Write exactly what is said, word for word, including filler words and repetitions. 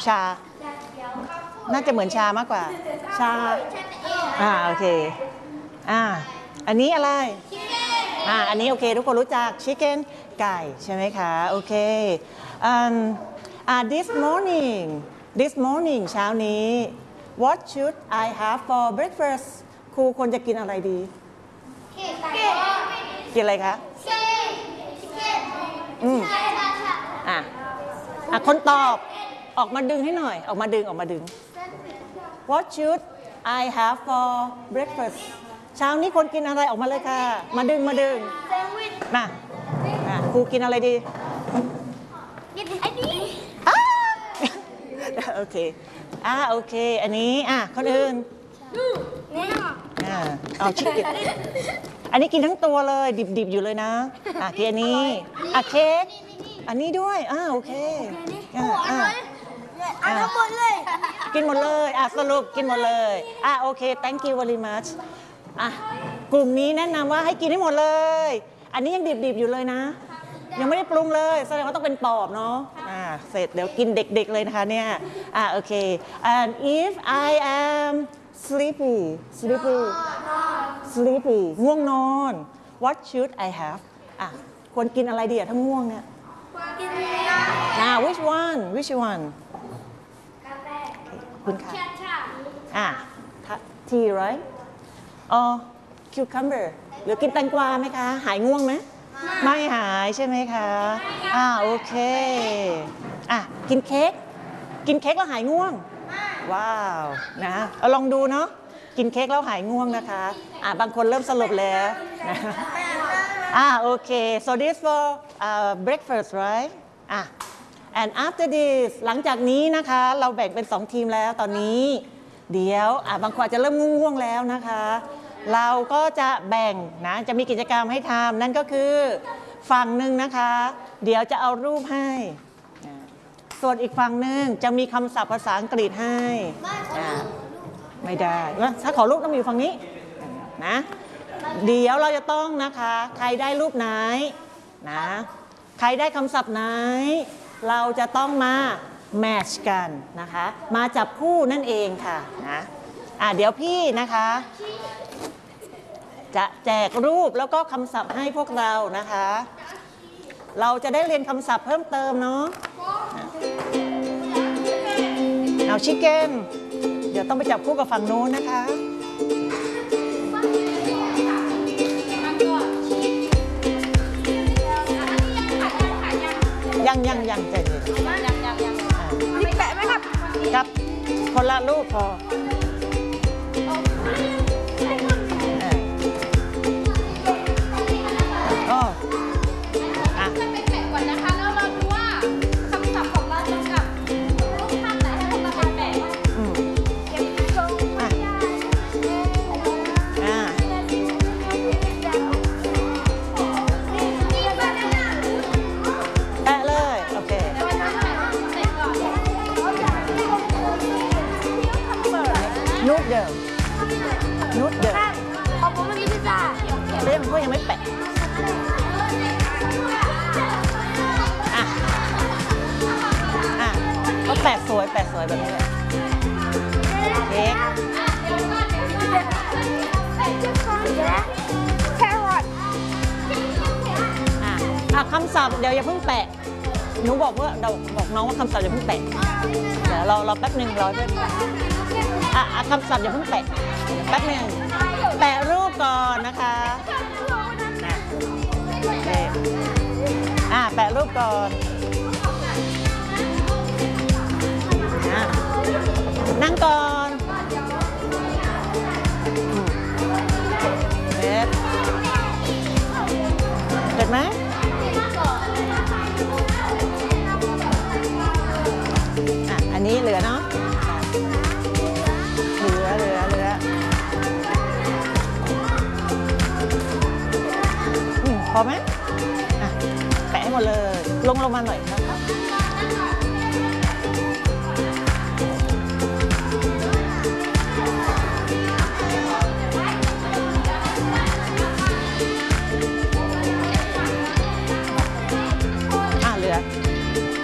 ชาน่าจะเหมือนชามากกว่าชาอ่าโอเคอ่าอันนี้อะไรอ่าอันนี้โอเคทุกคนรู้จัก chicken ไก่ใช่ไหมคะโอเคอ่าอ่า this morning this morning เช้านี้ what should I have for breakfast ครูควรจะกินอะไรดีกินอะไรคะอืมอ่ะอ่ะคนตอบออกมาดึงให้หน่อยออกมาดึงออกมาดึง what should I have for breakfast เช้านี้คนกินอะไรออกมาเลยค่ะมาดึงมาดึงมาครูกินอะไรดีกินอันนี้โอเคอ่าโอเคอันนี้อ่ะคนอื่นอ่าเอาชิคกี้อันนี้กินทั้งตัวเลยดิบๆอยู่เลยนะอ่ะกินอันนี้อ่ะเค้กอันนี้ด้วยอ่าโอเคอ่าอ่าอันทั้งหมดเลยกินหมดเลยอ่ะสรุปกินหมดเลยอ่ะโอเค thank you very much อ่ะกลุ่มนี้แนะนำว่าให้กินให้หมดเลยอันนี้ยังดิบๆอยู่เลยนะยังไม่ได้ปรุงเลยแสดงว่าต้องเป็นปอบเนาะอ่าเสร็จเดี๋ยวกินเด็กๆเลยนะคะเนี่ยอ่าโอเค and if I am sleepy sleepy sleepy ง่วงนอน what should I have อ่ะควรกินอะไรดีอะถ้าง่วงเนี่ยอ่า which one which one คุณค่ะอ่ะ tea right or cucumber หรือกินแตงกวาไหมคะหายง่วงไหมไม่หายใช่ไหมคะอ่าโอเคอ่ะกินเค้กกินเค้กแล้วหายง่วงว้าวนะเอาลองดูเนาะกินเค้กแล้วหายง่วงนะคะอ่ะบางคนเริ่มสลบแล้วนะอ่าโอเค so this for uh, breakfast right อ่ะ and after this หลังจากนี้นะคะเราแบ่งเป็นสองทีมแล้วตอนนี้เดี๋ยวอ่ะบางคนอาจจะเริ่มง่วงๆแล้วนะคะเราก็จะแบ่งนะจะมีกิจกรรมให้ทำนั่นก็คือฝั่งหนึ่งนะคะเดี๋ยวจะเอารูปให้ส่วนอีกฝั่งหนึ่งจะมีคำศัพท์ภาษาอังกฤษให้ไม่ได้ถ้าขอรูปต้องอยู่ฝั่งนี้นะเดี๋ยวเราจะต้องนะคะใครได้รูปไหนนะใครได้คำศัพท์ไหนเราจะต้องมาแมทช์กันนะคะมาจับคู่นั่นเองค่ะนะอ่ะเดี๋ยวพี่นะคะจะแจกรูปแล้วก็คำศัพท์ให้พวกเรานะคะเราจะได้เรียนคำศัพท์เพิ่มเติมเนาะเอาชิคเก้นเดี๋ยวต้องไปจับคู่กับฝั่งโน้นนะคะยังยังยังใจเย็นนี่แปะไหมครับครับคนละรูปพอนูดเดิมนูดเดิมของผมมันมีพิซซ่าเรื่องพวกยังไม่แปะอ่ะอ่ะก็แปะสวยแปะสวยแบบนี้เลยเค้กแครอทอ่ะอ่ะคำศัพท์เดี๋ยวอย่าเพิ่งแปะหนูบอกว่าเราบอกน้องว่าคำศัพท์อย่าเพิ่งแปะเดี๋ยวเราเราแป๊บหนึ่งรอเพื่อนอ่ะคำศัพท์อย่าเพิ่งแปะแป๊บหนึ่งแปะรูปก่อนนะคะอ่ะแปะรูปก่อนอ่ะนั่งก่อนเด็ดเด็ดไหมอ่ะอันนี้เหลือเนาะเหลือเหลือเหลืออืมพอไหมอ่ะแปะให้หมดเลยลงลงมาหน่อยครับ